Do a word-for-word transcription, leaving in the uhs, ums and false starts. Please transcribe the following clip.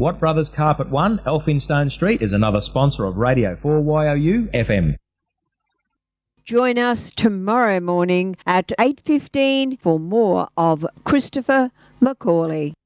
Watt Brothers Carpet one, Elphinstone Street, is another sponsor of Radio four Y O U F M. Join us tomorrow morning at eight fifteen for more of Christopher Macaulay.